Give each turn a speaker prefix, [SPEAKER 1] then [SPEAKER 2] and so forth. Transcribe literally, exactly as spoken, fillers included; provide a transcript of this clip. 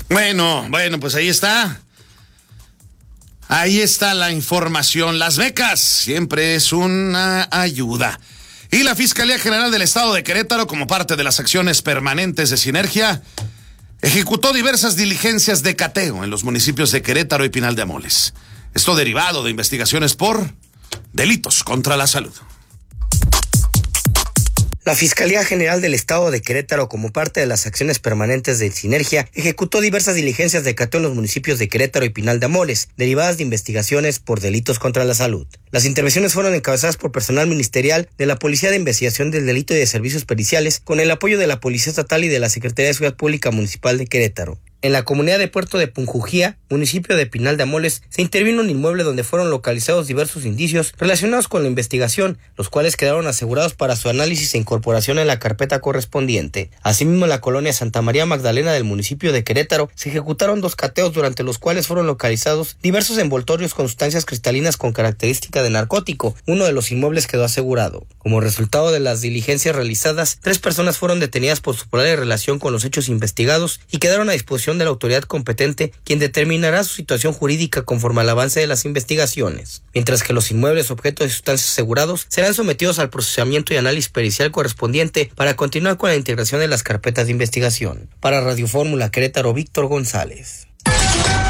[SPEAKER 1] Bueno, bueno, pues ahí está. Ahí está la información. Las becas siempre es una ayuda. Y la Fiscalía General del Estado de Querétaro, como parte de las acciones permanentes de Sinergia, ejecutó diversas diligencias de cateo en los municipios de Querétaro y Pinal de Amoles. Esto derivado de investigaciones por delitos contra la salud.
[SPEAKER 2] La Fiscalía General del Estado de Querétaro, como parte de las acciones permanentes de Sinergia, ejecutó diversas diligencias de cateo en los municipios de Querétaro y Pinal de Amoles, derivadas de investigaciones por delitos contra la salud. Las intervenciones fueron encabezadas por personal ministerial de la Policía de Investigación del Delito y de Servicios Periciales, con el apoyo de la Policía Estatal y de la Secretaría de Seguridad Pública Municipal de Querétaro. En la comunidad de Puerto de Punjujía, municipio de Pinal de Amoles, se intervino un inmueble donde fueron localizados diversos indicios relacionados con la investigación, los cuales quedaron asegurados para su análisis e incorporación en la carpeta correspondiente. Asimismo, en la colonia Santa María Magdalena del municipio de Querétaro, se ejecutaron dos cateos durante los cuales fueron localizados diversos envoltorios con sustancias cristalinas con característica de narcótico. Uno de los inmuebles quedó asegurado. Como resultado de las diligencias realizadas, tres personas fueron detenidas por su probable relación con los hechos investigados y quedaron a disposición de la autoridad competente, quien determinará su situación jurídica conforme al avance de las investigaciones, mientras que los inmuebles objeto de sustancias asegurados serán sometidos al procesamiento y análisis pericial correspondiente para continuar con la integración de las carpetas de investigación. Para Radio Fórmula Querétaro, Víctor González.